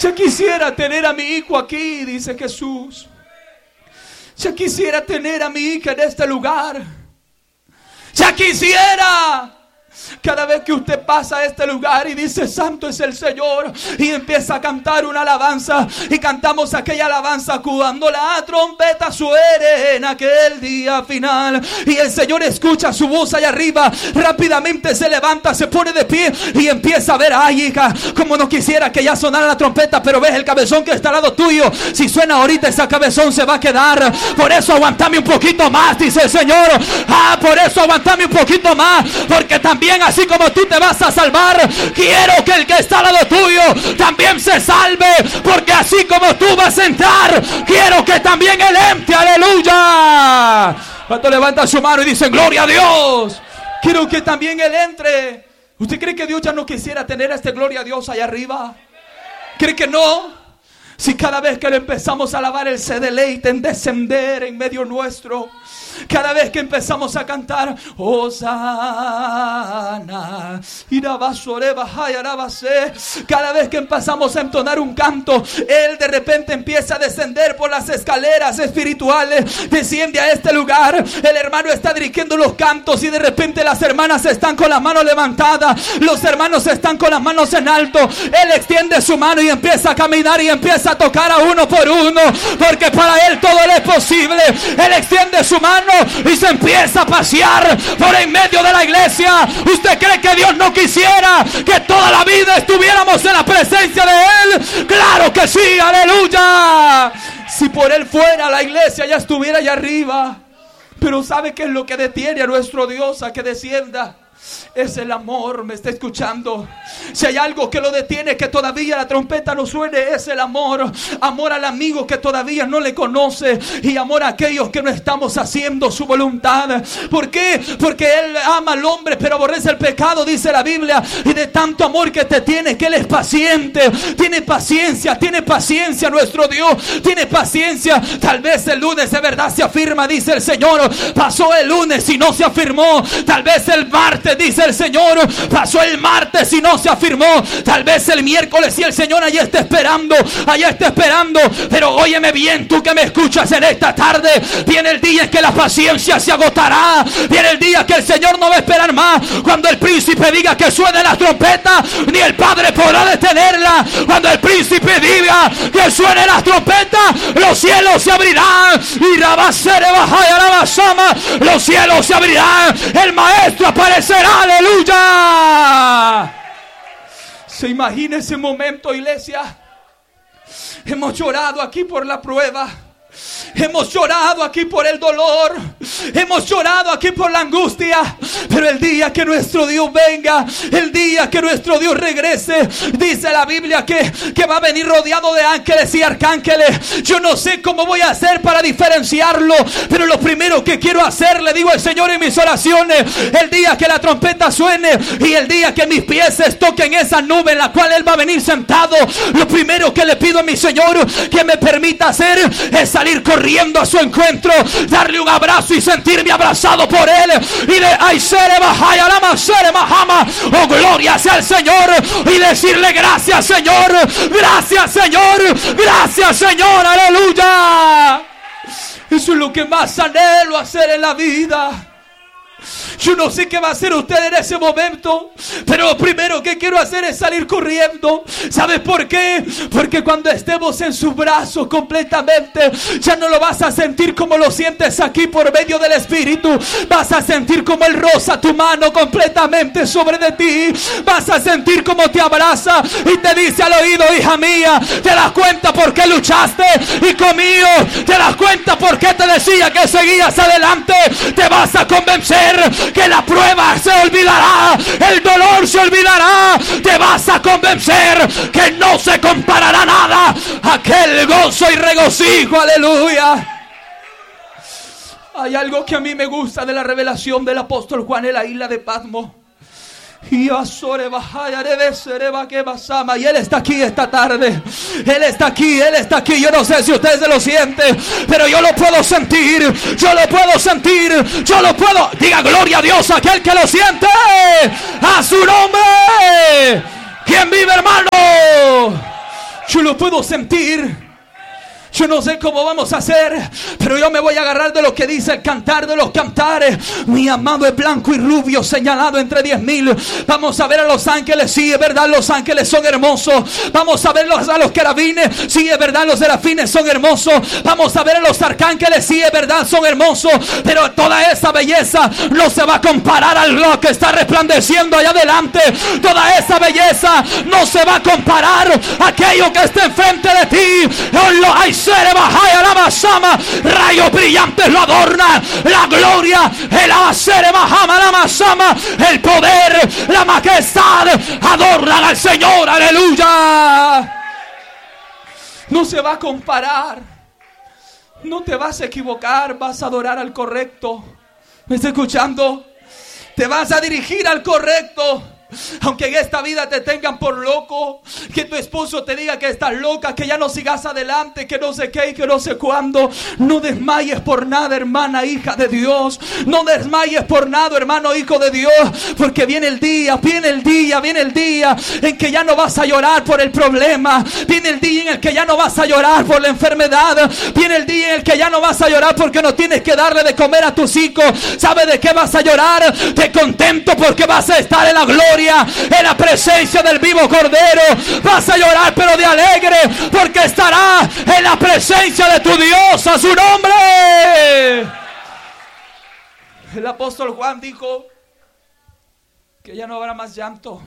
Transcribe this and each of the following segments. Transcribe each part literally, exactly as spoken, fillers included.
Ya quisiera tener a mi hijo aquí, dice Jesús. Ya quisiera tener a mi hija en este lugar. Ya quisiera. Cada vez que usted pasa a este lugar y dice santo es el Señor, y empieza a cantar una alabanza, y cantamos aquella alabanza cuando la trompeta suene en aquel día final, y el Señor escucha su voz allá arriba, rápidamente se levanta, se pone de pie y empieza a ver, ay hija, como no quisiera que ya sonara la trompeta, pero ves el cabezón que está al lado tuyo, si suena ahorita ese cabezón se va a quedar, por eso aguantame un poquito más, dice el Señor. Ah, por eso aguantame un poquito más, porque también así como tú te vas a salvar, quiero que el que está al lado tuyo también se salve, porque así como tú vas a entrar, quiero que también él entre. Aleluya. Cuando levanta su mano y dicen gloria a Dios, quiero que también él entre. ¿Usted cree que Dios ya no quisiera tener a este gloria a Dios allá arriba? ¿Cree que no? Si cada vez que le empezamos a alabar, Él se deleita en descender en medio nuestro. Cada vez que empezamos a cantar Hosana, cada vez que empezamos a entonar un canto, Él de repente empieza a descender por las escaleras espirituales, desciende a este lugar. El hermano está dirigiendo los cantos y de repente las hermanas están con las manos levantadas, los hermanos están con las manos en alto. Él extiende su mano y empieza a caminar y empieza a tocar a uno por uno, porque para Él todo es posible. Él extiende su mano y se empieza a pasear por en medio de la iglesia. ¿Usted cree que Dios no quisiera que toda la vida estuviéramos en la presencia de Él? Claro que sí, aleluya. Si por Él fuera, la iglesia ya estuviera allá arriba. Pero ¿sabe qué es lo que detiene a nuestro Dios a que descienda? Es el amor. ¿Me está escuchando? Si hay algo que lo detiene, que todavía la trompeta no suene, es el amor. Amor al amigo que todavía no le conoce, y amor a aquellos que no estamos haciendo su voluntad. ¿Por qué? Porque Él ama al hombre pero aborrece el pecado, dice la Biblia. Y de tanto amor que te tiene, que Él es paciente. Tiene paciencia, tiene paciencia nuestro Dios. Tiene paciencia. Tal vez el lunes de verdad se afirma, dice el Señor. Pasó el lunes y no se afirmó. Tal vez el martes, dice el Señor, pasó el martes y no se afirmó. Tal vez el miércoles y el Señor allá está esperando, allá está esperando. Pero óyeme bien, tú que me escuchas en esta tarde, viene el día en que la paciencia se agotará. Viene el día que el Señor no va a esperar más. Cuando el príncipe diga que suene la trompeta, ni el Padre podrá detenerla. Cuando el príncipe diga que suene la trompeta, los cielos se abrirán y los cielos se abrirán. El maestro aparecerá. Aleluya. ¿Se imagina ese momento, iglesia? Hemos llorado aquí por la prueba. Hemos llorado aquí por el dolor. Hemos llorado aquí por la angustia. Pero el día que nuestro Dios venga, el día que nuestro Dios regrese, dice la Biblia que, que va a venir rodeado de ángeles y arcángeles. Yo no sé cómo voy a hacer para diferenciarlo, pero lo primero que quiero hacer, le digo al Señor en mis oraciones, el día que la trompeta suene y el día que mis pies toquen esa nube en la cual Él va a venir sentado, lo primero que le pido a mi Señor que me permita hacer es salir corriendo a su encuentro, darle un abrazo y sentirme abrazado por Él y de ay sere bajaya lama sere mahama, oh gloria sea el Señor, y decirle gracias Señor, gracias Señor, gracias Señor, aleluya. Eso es lo que más anhelo hacer en la vida. Yo no sé qué va a hacer usted en ese momento, pero lo primero que quiero hacer es salir corriendo. ¿Sabes por qué? Porque cuando estemos en sus brazos completamente, ya no lo vas a sentir como lo sientes aquí por medio del Espíritu. Vas a sentir como Él roza tu mano completamente sobre de ti. Vas a sentir como te abraza y te dice al oído, hija mía, ¿te das cuenta por qué luchaste? Hijo mío, ¿te das cuenta por qué te decía que seguías adelante? Te vas a convencer que la prueba se olvidará, el dolor se olvidará. Te vas a convencer que no se comparará nada a aquel gozo y regocijo, aleluya. Hay algo que a mí me gusta de la revelación del apóstol Juan en la isla de Patmos. Y Él está aquí esta tarde. Él está aquí, Él está aquí. Yo no sé si ustedes lo sienten, pero yo lo puedo sentir. Yo lo puedo sentir. Yo lo puedo. Diga gloria a Dios aquel que lo siente. A su nombre. ¿Quién vive, hermano? Yo lo puedo sentir. Yo no sé cómo vamos a hacer, pero yo me voy a agarrar de lo que dice el Cantar de los Cantares. Mi amado es blanco y rubio, señalado entre diez mil. Vamos a ver a los ángeles, sí, es verdad, los ángeles son hermosos. Vamos a ver a los querubines, sí, es verdad, los serafines son hermosos. Vamos a ver a los arcángeles, sí, es verdad, son hermosos. Pero toda esa belleza no se va a comparar a lo que está resplandeciendo allá adelante. Toda esa belleza no se va a comparar a aquello que está enfrente de ti. Lo hay. Rayos brillantes lo adornan. La gloria, el el poder, la majestad adornan al Señor. Aleluya. No se va a comparar. No te vas a equivocar. Vas a adorar al correcto. ¿Me está escuchando? Te vas a dirigir al correcto. Aunque en esta vida te tengan por loco, que tu esposo te diga que estás loca, que ya no sigas adelante, que no sé qué y que no sé cuándo, no desmayes por nada, hermana, hija de Dios. No desmayes por nada, hermano, hijo de Dios, porque viene el día, viene el día, viene el día en que ya no vas a llorar por el problema. Viene el día en el que ya no vas a llorar por la enfermedad. Viene el día en el que ya no vas a llorar porque no tienes que darle de comer a tus hijos. ¿Sabes de qué vas a llorar? De contento, porque vas a estar en la gloria, en la presencia del vivo Cordero. Vas a llorar pero de alegre, porque estarás en la presencia de tu Dios. A su nombre. El apóstol Juan dijo que ya no habrá más llanto,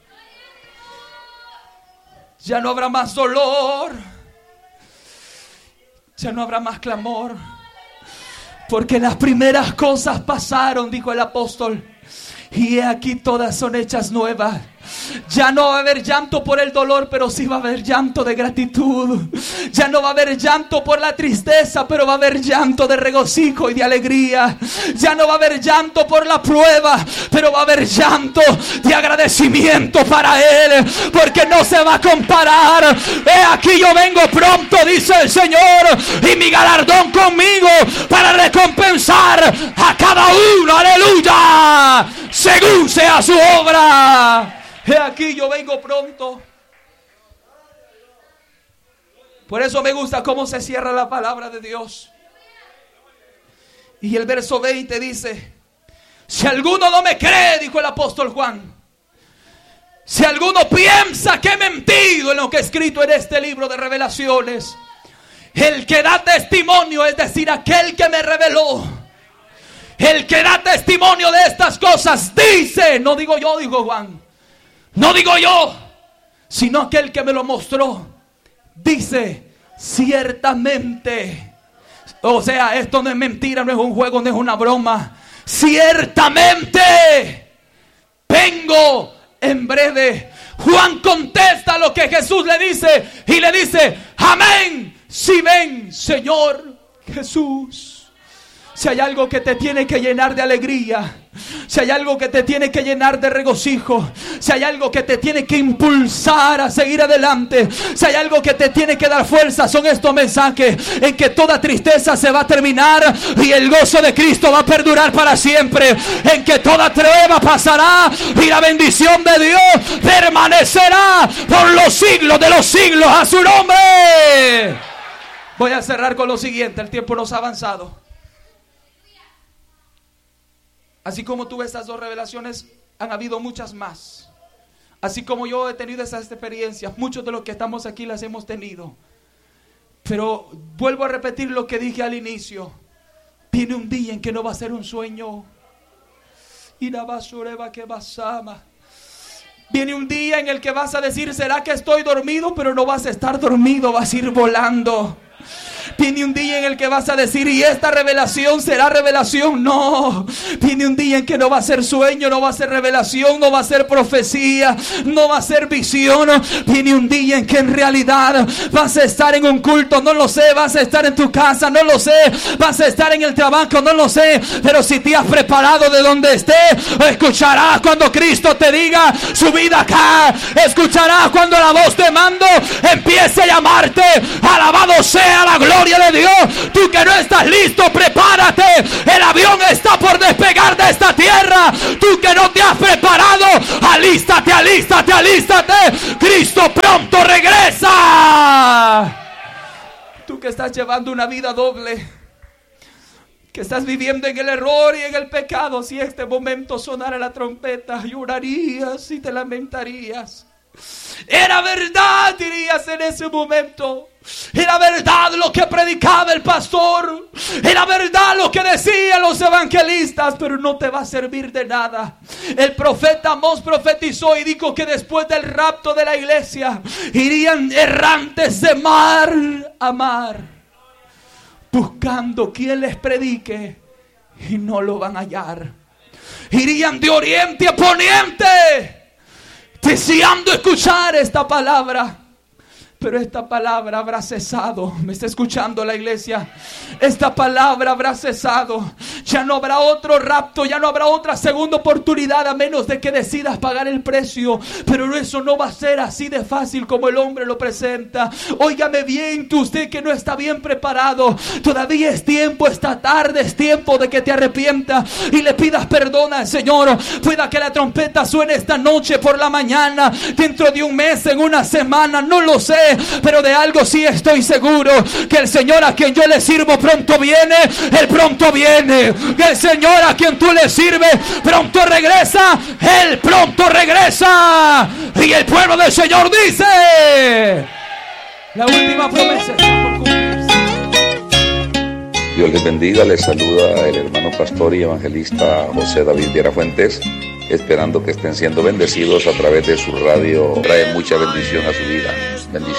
ya no habrá más dolor, ya no habrá más clamor, porque las primeras cosas pasaron, dijo el apóstol, y he aquí todas son hechas nuevas. Ya no va a haber llanto por el dolor, pero sí va a haber llanto de gratitud. Ya no va a haber llanto por la tristeza, pero va a haber llanto de regocijo y de alegría. Ya no va a haber llanto por la prueba, pero va a haber llanto de agradecimiento para Él, porque no se va a comparar. He aquí yo vengo pronto, dice el Señor, y mi galardón conmigo para recompensar a cada uno, aleluya, según sea su obra. He aquí yo vengo pronto. Por eso me gusta cómo se cierra la palabra de Dios. Y el verso veinte dice: si alguno no me cree, dijo el apóstol Juan, si alguno piensa que he mentido en lo que he escrito en este libro de revelaciones, el que da testimonio, es decir, aquel que me reveló, el que da testimonio de estas cosas, dice, no digo yo, dijo Juan, no digo yo, sino aquel que me lo mostró, dice, ciertamente. O sea, esto no es mentira, no es un juego, no es una broma. Ciertamente vengo en breve. Juan contesta lo que Jesús le dice y le dice: amén, si ven, Señor Jesús. Si hay algo que te tiene que llenar de alegría, si hay algo que te tiene que llenar de regocijo, si hay algo que te tiene que impulsar a seguir adelante, si hay algo que te tiene que dar fuerza, son estos mensajes en que toda tristeza se va a terminar y el gozo de Cristo va a perdurar para siempre, en que toda prueba pasará y la bendición de Dios permanecerá por los siglos de los siglos. A su nombre. Voy a cerrar con lo siguiente, el tiempo nos ha avanzado. Así como tuve estas dos revelaciones, han habido muchas más. Así como yo he tenido esas experiencias, muchos de los que estamos aquí las hemos tenido. Pero vuelvo a repetir lo que dije al inicio. Viene un día en que no va a ser un sueño. Viene un día en el que vas a decir: ¿será que estoy dormido? Pero no vas a estar dormido, vas a ir volando. Viene un día en el que vas a decir: ¿y esta revelación será revelación? No. Viene un día en que no va a ser sueño, no va a ser revelación, no va a ser profecía, no va a ser visión. Viene un día en que en realidad vas a estar en un culto, no lo sé, vas a estar en tu casa, no lo sé, vas a estar en el trabajo, no lo sé, pero si te has preparado de donde estés, escucharás cuando Cristo te diga: subid acá. Escucharás cuando la voz de mando empiece a llamarte. Alabado sea la gloria de Dios. Tú que no estás listo, prepárate. El avión está por despegar de esta tierra. Tú que no te has preparado, alístate, alístate, alístate. Cristo pronto regresa. que estás llevando una vida doble, que estás viviendo en el error y en el pecado, si este momento sonara la trompeta, llorarías y te lamentarías. Era verdad, dirías en ese momento. Era verdad lo que predicaba el pastor. Era verdad lo que decían los evangelistas. Pero no te va a servir de nada. El profeta Amós profetizó y dijo que después del rapto de la iglesia irían errantes de mar a mar, buscando quien les predique, y no lo van a hallar. Irían de oriente a poniente, deseando escuchar esta palabra. Pero esta palabra habrá cesado. ¿Me está escuchando la iglesia? Esta palabra habrá cesado. Ya no habrá otro rapto, ya no habrá otra segunda oportunidad, a menos de que decidas pagar el precio. Pero eso no va a ser así de fácil como el hombre lo presenta. Óigame bien, que usted que no está bien preparado, todavía es tiempo, esta tarde es tiempo de que te arrepientas y le pidas perdón al Señor. Pueda que la trompeta suene esta noche, por la mañana, dentro de un mes, en una semana, no lo sé. Pero de algo sí estoy seguro, que el Señor a quien yo le sirvo pronto viene. Él pronto viene. Que el Señor a quien tú le sirves pronto regresa. Él pronto regresa. Y el pueblo del Señor dice: la última promesa está por cumplirse. Dios les bendiga, les saluda el hermano pastor y evangelista José David Viera Fuentes, esperando que estén siendo bendecidos a través de su radio. Trae mucha bendición a su vida. Bendiciones.